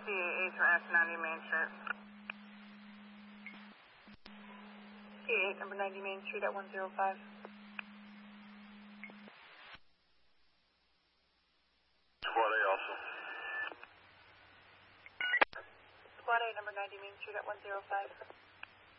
CA8 to S90 Main Street. CA8, number 90 Main Street at 105. Squad A also. Squad A, number 90 Main Street at 105.